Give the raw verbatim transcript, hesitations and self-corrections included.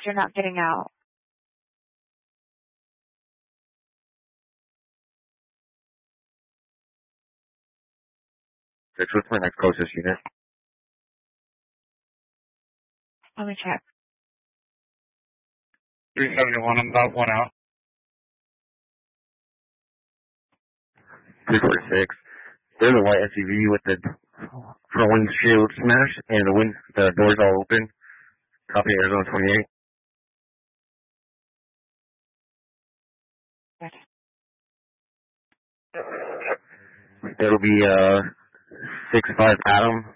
you're not getting out. Six, what's my next closest unit? Let me check. three seventy-one, I'm about one out. three forty-six. There's a white S U V with the front windshield smashed and the wind, the doors all open. Copy Arizona twenty-eight. Good. It'll be uh six five Adam